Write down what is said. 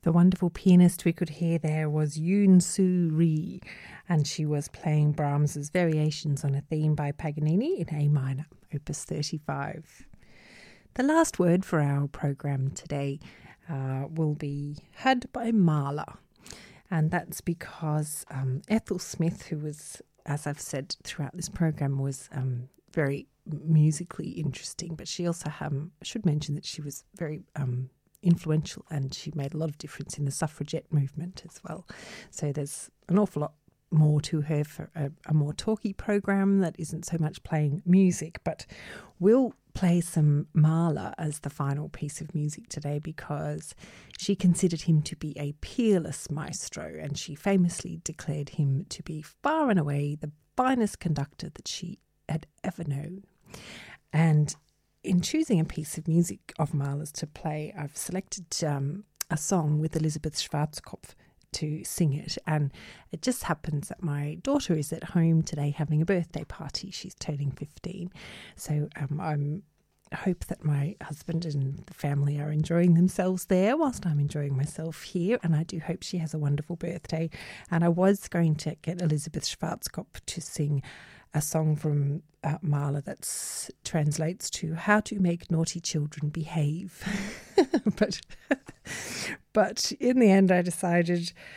The wonderful pianist we could hear there was Yoon Soo Ri, and she was playing Brahms's Variations on a Theme by Paganini in A minor, opus 35. The last word for our program today will be had by Mahler, and that's because Ethel Smith, who was, as I've said throughout this program, was very musically interesting, but she also should mention that she was very influential, and she made a lot of difference in the suffragette movement as well. So there's an awful lot more to her for a more talky program that isn't so much playing music, but we'll play some Mahler as the final piece of music today because she considered him to be a peerless maestro, and she famously declared him to be far and away the finest conductor that she had ever known. And in choosing a piece of music of Mahler's to play, I've selected a song with Elisabeth Schwarzkopf to sing it. And it just happens that my daughter is at home today having a birthday party. She's turning 15. So I hope that my husband and the family are enjoying themselves there whilst I'm enjoying myself here. And I do hope she has a wonderful birthday. And I was going to get Elisabeth Schwarzkopf to sing a song from Mahler that translates to How to Make Naughty Children Behave. but in the end I decided